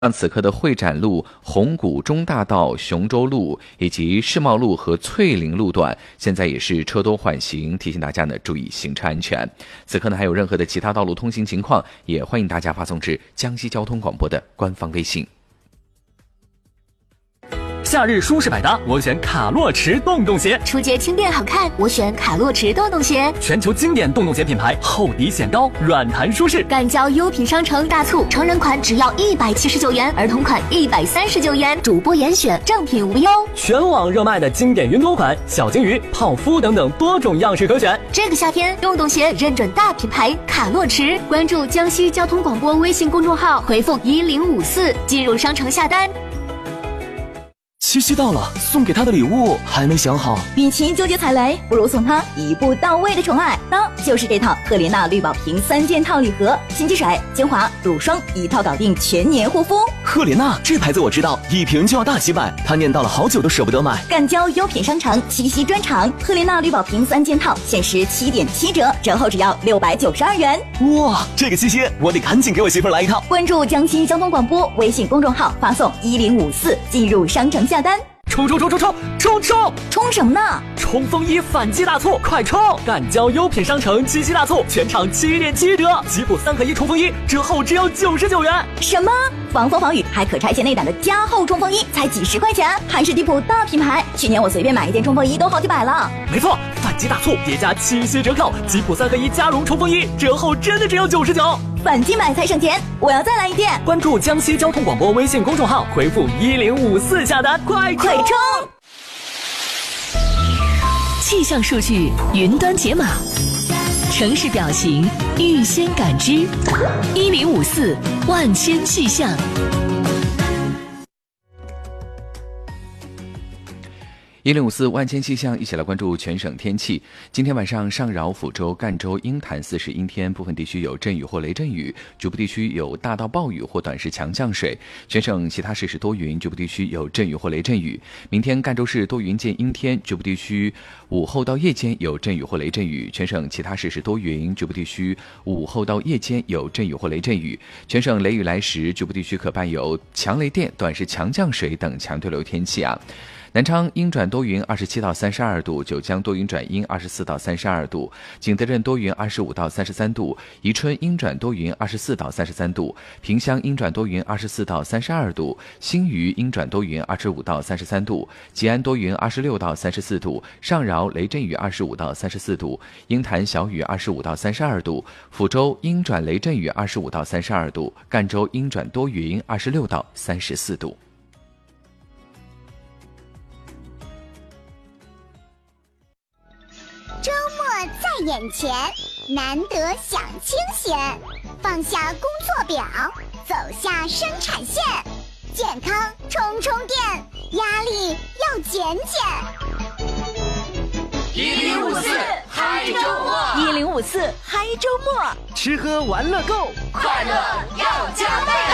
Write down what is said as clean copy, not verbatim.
此刻的会展路、红谷中大道、雄州路以及世贸路和翠林路段，现在也是车多缓行，提醒大家呢注意行车安全。此刻呢还有任何的其他道路通行情况，也欢迎大家发送至江西交通广播的官方微信。 夏日舒适百搭，我选卡洛驰洞洞鞋； 出街轻便好看，我选卡洛驰洞洞鞋。 全球经典洞洞鞋品牌，厚底显高，软弹舒适。 赶交优品商城大促，成人款只要179元，儿童款139元，主播严选，正品无忧。 全网热卖的经典云朵款、小金鱼、泡芙等等多种样式可选。 这个夏天，洞洞鞋认准大品牌卡洛驰，关注江西交通广播微信公众号，回复1054进入商城下单。 七夕到了，送给他的礼物还没想好。 与其纠结踩雷，不如送他一步到位的宠爱。当就是这套赫莲娜绿宝瓶3件套礼盒，洗洁水、精华、乳霜一套搞定全年护肤。 赫莲娜这牌子我知道，一瓶就要大几百，他念叨了好久都舍不得买。 赶交优品商城七夕专场，赫莲娜绿宝瓶3件套限时7.7折，折后只要692元。 哇，这个七夕我得赶紧给我媳妇来一套。 关注江西交通广播微信公众号，发送1054进入商城下单。 冲！ 冲什么呢？ 冲锋衣反季大促，快冲！赶交优品商城七夕大促，全场7.7折，吉普3合1冲锋衣折后只要99元。 什么？防风防雨还可拆卸内胆的加厚冲锋衣才几十块钱，还是地普大品牌。去年我随便买一件冲锋衣都好几百了。 没错，反季大促叠加七夕折扣，吉普3合1加绒冲锋衣折后真的只要99。 反季买才省钱，我要再来一件。 关注江西交通广播微信公众号，回复1054下单，快冲！ 气象数据云端解码，城市表情预先感知，1054万千气象。 1054万千气象，一起来关注全省天气。今天晚上，上饶、抚州、赣州、鹰潭4时阴天，部分地区有阵雨或雷阵雨，局部地区有大到暴雨或短时强降水。全省其他市是多云，局部地区有阵雨或雷阵雨。明天赣州市多云见阴天，局部地区午后到夜间有阵雨或雷阵雨。全省其他市是多云，局部地区午后到夜间有阵雨或雷阵雨。全省雷雨来时，局部地区可伴有强雷电、短时强降水等强对流天气。南昌阴转多云27到32度，九江多云转阴24到32度，景德镇多云25到33度，宜春阴转多云24到33度，萍乡阴转多云24到32度，新余阴转多云25到33度，吉安多云26到34度，上饶雷阵雨25到34度，鹰潭小雨25到32度，抚州阴转雷阵雨25到32度，赣州阴转多云26到34度。 周末在眼前，难得享清闲，放下工作表，走下生产线，健康充电，压力要减 1054嗨周末 ，1054嗨周末， 吃喝玩乐购， 快乐要加倍。